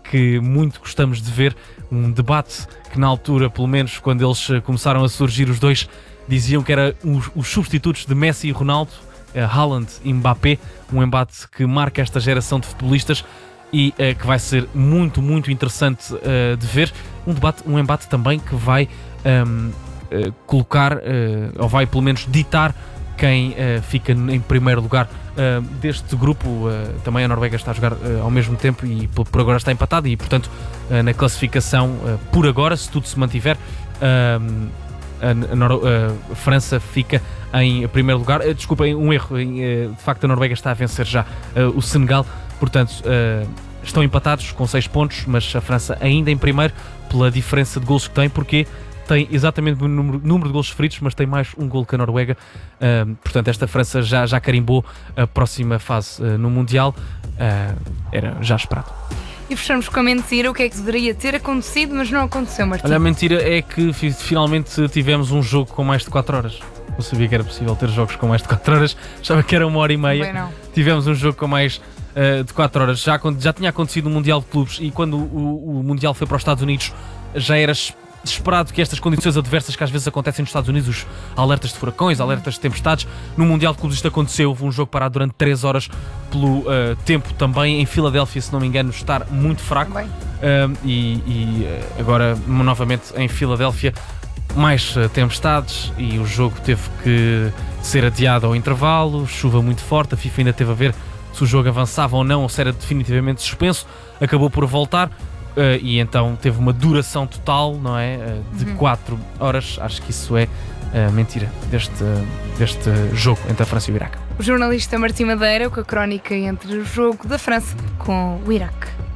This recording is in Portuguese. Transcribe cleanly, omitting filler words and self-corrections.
que muito gostamos de ver, um debate que na altura, pelo menos quando eles começaram a surgir, os dois diziam que era os substitutos de Messi e Ronaldo, Haaland e Mbappé, um embate que marca esta geração de futebolistas e que vai ser muito, muito interessante de ver. Um embate também que vai colocar, ou vai pelo menos ditar quem fica em primeiro lugar deste grupo. Também a Noruega está a jogar ao mesmo tempo e por agora está empatado e, portanto, na classificação, por agora, se tudo se mantiver, a França fica em primeiro lugar. Desculpem, um erro, de facto a Noruega está a vencer já o Senegal, portanto estão empatados com 6 pontos, mas a França ainda em primeiro pela diferença de golos que tem, porque tem exatamente o número de golos sofridos, mas tem mais um golo que a Noruega. Portanto, esta França já carimbou a próxima fase no Mundial. Era já esperado. E fechamos com a mentira, o que é que deveria ter acontecido, mas não aconteceu, Martim. Olha, a mentira é que finalmente tivemos um jogo com mais de 4 horas. Não sabia que era possível ter jogos com mais de 4 horas, achava que era 1h30. Bem, não. Tivemos um jogo com mais de 4 horas. Já tinha acontecido o Mundial de Clubes e quando o Mundial foi para os Estados Unidos já era esperado que estas condições adversas que às vezes acontecem nos Estados Unidos, os alertas de furacões, alertas de tempestades, no Mundial de Clubes isto aconteceu. Houve um jogo parado durante 3 horas pelo tempo também em Filadélfia, se não me engano, estar muito fraco. Agora novamente em Filadélfia mais tempestades e o jogo teve que ser adiado ao intervalo, chuva muito forte, a FIFA ainda teve a ver se o jogo avançava ou não, ou se era definitivamente suspenso, acabou por voltar. E então teve uma duração total, não é? De 4 horas. Acho que isso é mentira deste jogo entre a França e o Iraque. O jornalista Martim Madeira com a crónica entre o jogo da França com o Iraque.